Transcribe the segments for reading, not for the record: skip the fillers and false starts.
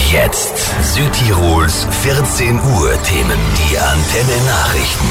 Jetzt Südtirols 14 Uhr Themen. Die Antenne Nachrichten.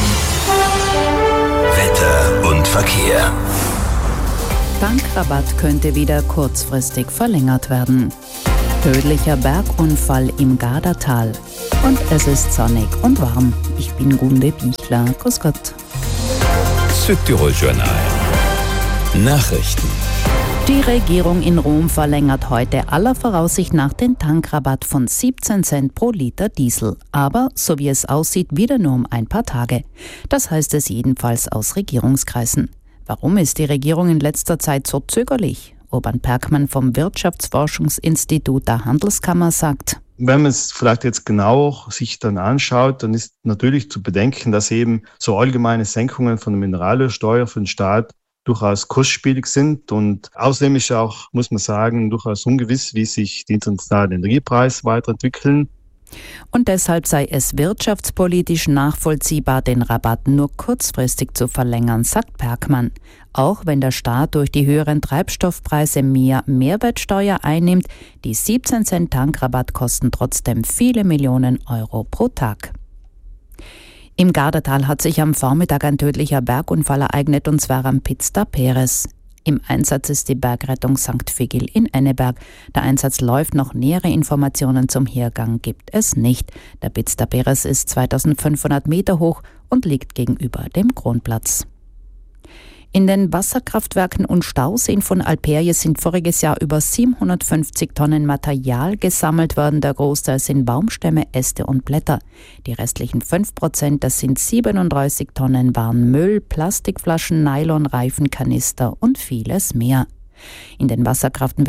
Wetter und Verkehr. Tankrabatt könnte wieder kurzfristig verlängert werden. Tödlicher Bergunfall im Gardatal. Und es ist sonnig und warm. Ich bin Gunde Bichler. Grüß Gott. Südtirol Journal. Nachrichten. Die Regierung in Rom verlängert heute aller Voraussicht nach den Tankrabatt von 17 Cent pro Liter Diesel. Aber, so wie es aussieht, wieder nur um ein paar Tage. Das heißt es jedenfalls aus Regierungskreisen. Warum ist die Regierung in letzter Zeit so zögerlich? Urban Perkmann vom Wirtschaftsforschungsinstitut der Handelskammer sagt: Wenn man es vielleicht jetzt genau sich dann anschaut, dann ist natürlich zu bedenken, dass eben so allgemeine Senkungen von der Mineralölsteuer für den Staat durchaus kostspielig sind. Und außerdem ist auch, muss man sagen, durchaus ungewiss, wie sich die internationalen Energiepreise weiterentwickeln. Und deshalb sei es wirtschaftspolitisch nachvollziehbar, den Rabatt nur kurzfristig zu verlängern, sagt Perkmann. Auch wenn der Staat durch die höheren Treibstoffpreise mehr Mehrwertsteuer einnimmt, die 17 Cent Tankrabatt kosten trotzdem viele Millionen Euro pro Tag. Im Gardatal hat sich am Vormittag ein tödlicher Bergunfall ereignet, und zwar am Piz da Peres. Im Einsatz ist die Bergrettung St. Vigil in Enneberg. Der Einsatz läuft noch. Nähere Informationen zum Hergang gibt es nicht. Der Piz da Peres ist 2500 Meter hoch und liegt gegenüber dem Kronplatz. In den Wasserkraftwerken und Stauseen von Alperje sind voriges Jahr über 750 Tonnen Material gesammelt worden. Der Großteil sind Baumstämme, Äste und Blätter. Die restlichen 5%, das sind 37 Tonnen, waren Müll, Plastikflaschen, Nylonreifen, Kanister und vieles mehr. In den Wasserkraftwerken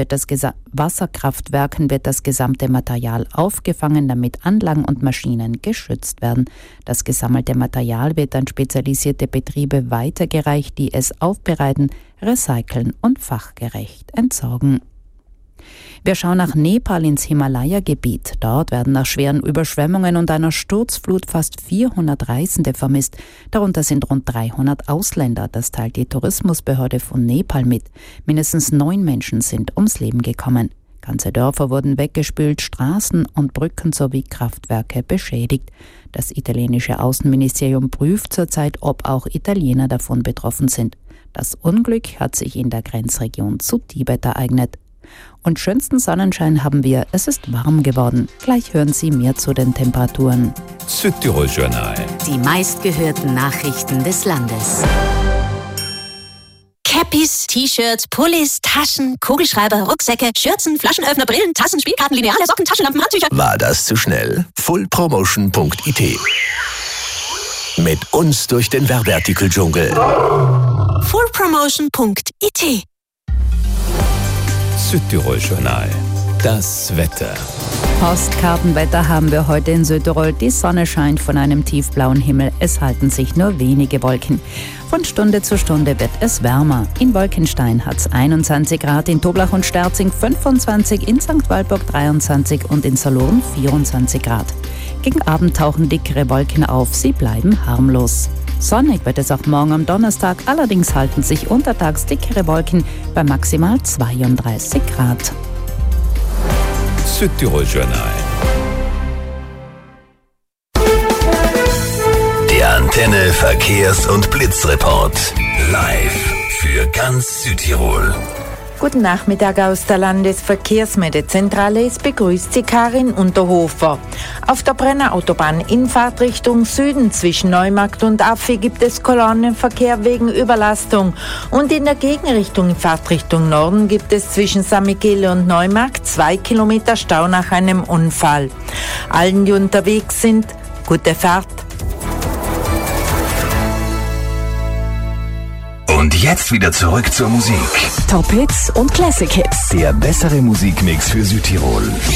wird das gesamte Material aufgefangen, damit Anlagen und Maschinen geschützt werden. Das gesammelte Material wird an spezialisierte Betriebe weitergereicht, die es aufbereiten, recyceln und fachgerecht entsorgen. Wir schauen nach Nepal ins Himalaya-Gebiet. Dort werden nach schweren Überschwemmungen und einer Sturzflut fast 400 Reisende vermisst. Darunter sind rund 300 Ausländer. Das teilt die Tourismusbehörde von Nepal mit. Mindestens 9 Menschen sind ums Leben gekommen. Ganze Dörfer wurden weggespült, Straßen und Brücken sowie Kraftwerke beschädigt. Das italienische Außenministerium prüft zurzeit, ob auch Italiener davon betroffen sind. Das Unglück hat sich in der Grenzregion zu Tibet ereignet. Und schönsten Sonnenschein haben wir. Es ist warm geworden. Gleich hören Sie mehr zu den Temperaturen. Südtirol Journal. Die meistgehörten Nachrichten des Landes. Cappies, T-Shirts, Pullis, Taschen, Kugelschreiber, Rucksäcke, Schürzen, Flaschenöffner, Brillen, Tassen, Spielkarten, Lineale, Socken, Taschenlampen, Handtücher. War das zu schnell? fullpromotion.it. Mit uns durch den Werbeartikel-Dschungel. fullpromotion.it. Südtirol Journal. Das Wetter. Postkartenwetter haben wir heute in Südtirol. Die Sonne scheint von einem tiefblauen Himmel. Es halten sich nur wenige Wolken. Von Stunde zu Stunde wird es wärmer. In Wolkenstein hat es 21 Grad, in Toblach und Sterzing 25, in St. Walburg 23 und in Salonen 24 Grad. Gegen Abend tauchen dickere Wolken auf. Sie bleiben harmlos. Sonnig wird es auch morgen am Donnerstag, allerdings halten sich untertags dickere Wolken bei maximal 32 Grad. Südtirol Journal. Der Antenne Verkehrs- und Blitzreport. Live für ganz Südtirol. Guten Nachmittag aus der Landesverkehrsmeldezentrale. Es begrüßt Sie Karin Unterhofer. Auf der Brenner Autobahn in Fahrtrichtung Süden zwischen Neumarkt und Affi gibt es Kolonnenverkehr wegen Überlastung. Und in der Gegenrichtung in Fahrtrichtung Norden gibt es zwischen San Michele und Neumarkt 2 Kilometer Stau nach einem Unfall. Allen, die unterwegs sind, gute Fahrt. Und jetzt wieder zurück zur Musik. Top Hits und Classic Hits. Der bessere Musikmix für Südtirol.